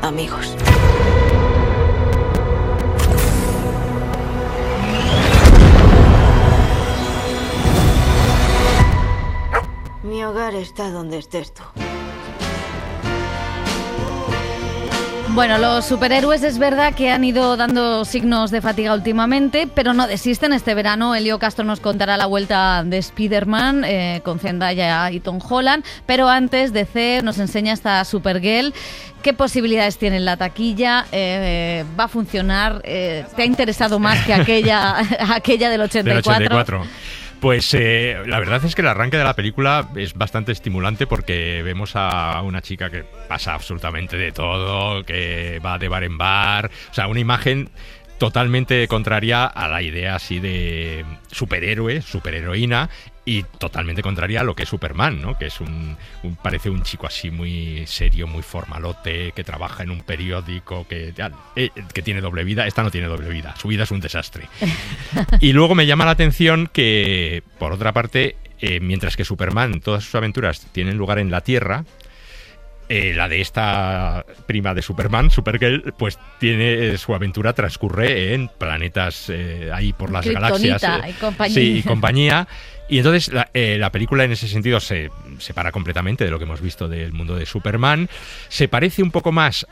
amigos. Mi hogar está donde estés tú. Bueno, los superhéroes es verdad que han ido dando signos de fatiga últimamente, pero no desisten. Este verano Elio Castro nos contará la vuelta de Spider-Man con Zendaya y Tom Holland, pero antes DC nos enseña esta Supergirl. ¿Qué posibilidades tiene en la taquilla? ¿Va a funcionar? ¿Te ha interesado más que aquella del 84? Del 84. Pues la verdad es que el arranque de la película es bastante estimulante porque vemos a una chica que pasa absolutamente de todo, que va de bar en bar, o sea, una imagen totalmente contraria a la idea así de superhéroe, superheroína, y totalmente contraria a lo que es Superman, ¿no? Que es parece un chico así muy serio, muy formalote, que trabaja en un periódico, que tiene doble vida. Esta no tiene doble vida, su vida es un desastre. Y luego me llama la atención que, por otra parte, mientras que Superman, todas sus aventuras tienen lugar en la Tierra, la de esta prima de Superman, Supergirl, pues tiene su aventura transcurre en planetas ahí por las Kryptonita galaxias. Y compañía. Sí, y compañía. Y entonces la película en ese sentido se separa completamente de lo que hemos visto del mundo de Superman. Se parece un poco más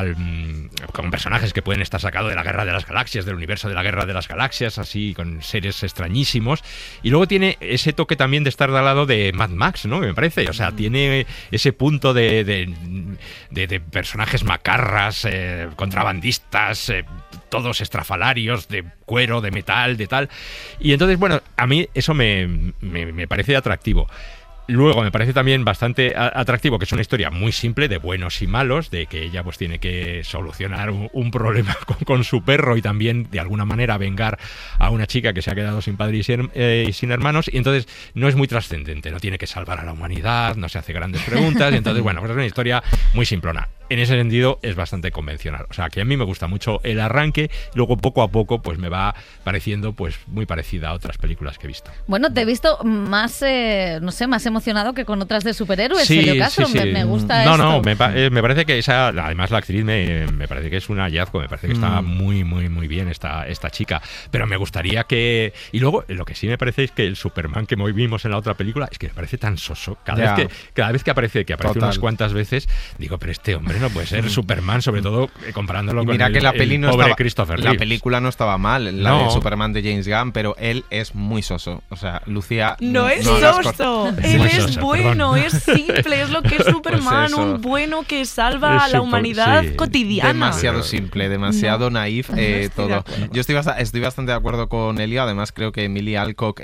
con personajes que pueden estar sacados de la Guerra de las Galaxias, del universo de la Guerra de las Galaxias, así con seres extrañísimos. Y luego tiene ese toque también de estar de al lado de Mad Max, ¿no? Me parece. O sea, tiene ese punto de personajes macarras, contrabandistas, todos estrafalarios, de cuero, de metal, de tal. Y entonces, bueno, a mí eso me parece atractivo. Luego me parece también bastante atractivo que es una historia muy simple de buenos y malos, de que ella pues tiene que solucionar un problema con su perro y también de alguna manera vengar a una chica que se ha quedado sin padre y sin hermanos, y entonces no es muy trascendente, no tiene que salvar a la humanidad, no se hace grandes preguntas, y entonces bueno, pues es una historia muy simplona. En ese sentido es bastante convencional, o sea que a mí me gusta mucho el arranque, luego poco a poco pues me va pareciendo pues muy parecida a otras películas que he visto. Bueno, te he visto más, no sé, más emocionado que con otras de superhéroes, sí, Elio Castro, sí. Me gusta esto. No, me parece que además la actriz me parece que es un hallazgo, me parece que está muy, muy, muy bien esta chica, pero me gustaría que... Y luego, lo que sí me parece es que el Superman que hoy vimos en la otra película, es que me parece tan soso, cada vez que aparece unas cuantas veces, digo, pero este hombre no puede ser Superman, sobre todo comparándolo con el pobre Christopher Reeve. La película no estaba mal, de Superman de James Gunn, pero él es muy soso. O sea, Lucía... No es soso, él es bueno, es simple, es lo que es Superman, pues un bueno que salva a la humanidad cotidiana. Demasiado simple, demasiado naif todo. Yo estoy bastante de acuerdo con Elio, además creo que Emilia Alcock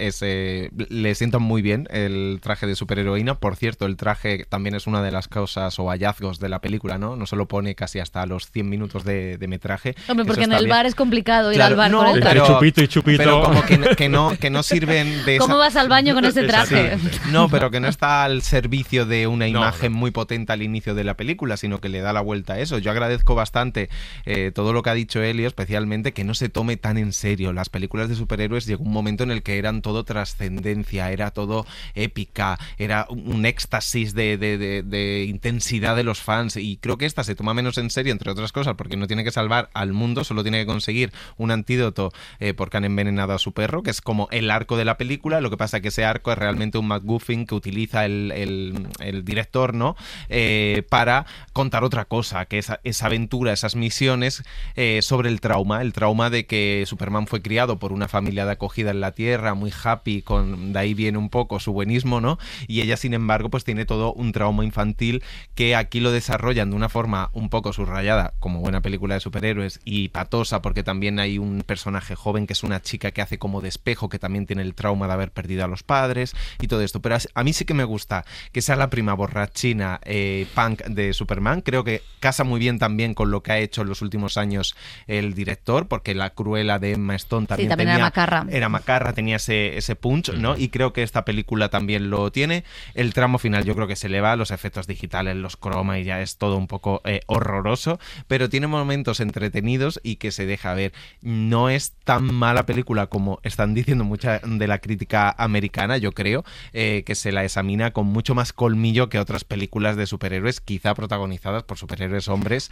le sienta muy bien el traje de superheroína. Por cierto, el traje también es una de las causas o hallazgos de la película, ¿no? No se lo pone casi hasta los 100 minutos de metraje. Hombre, porque en el bar es complicado ir al bar con el traje. Chupito. Pero como que no sirven de ¿Cómo vas al baño con ese traje? No, pero que no está al servicio de una imagen muy potente al inicio de la película, sino que le da la vuelta a eso. Yo agradezco bastante todo lo que ha dicho Elio, especialmente que no se tome tan en serio. Las películas de superhéroes llegó un momento en el que eran todo trascendencia, era todo épica, era un éxtasis de intensidad de los fans, y creo que esta se toma menos en serio, entre otras cosas, porque no tiene que salvar al mundo, solo tiene que conseguir un antídoto porque han envenenado a su perro, que es como el arco de la película. Lo que pasa es que ese arco es realmente un MacGuffin que utiliza el director, ¿no? Para contar otra cosa, que esa aventura, esas misiones sobre el trauma de que Superman fue criado por una familia de acogida en la Tierra, muy happy, de ahí viene un poco su buenismo, ¿no? Y ella, sin embargo, pues tiene todo un trauma infantil que aquí lo desarrollan de una forma un poco subrayada, como buena película de superhéroes, y patosa, porque también hay un personaje joven que es una chica que hace como de espejo, que también tiene el trauma de haber perdido a los padres y todo esto. Pero a mí sí que me gusta que sea la prima borrachina punk de Superman. Creo que casa muy bien también con lo que ha hecho en los últimos años el director, porque la Cruella de Emma Stone también, era macarra. Era macarra, tenía ese punch, ¿no? Y creo que esta película también lo tiene. El tramo final yo creo que se le va, los efectos digitales, los croma, y ya es todo un poco horroroso, pero tiene momentos entretenidos y que se deja ver. No es tan mala película como están diciendo mucha de la crítica americana, yo creo, que se la examina con mucho más colmillo que otras películas de superhéroes, quizá protagonizadas por superhéroes hombres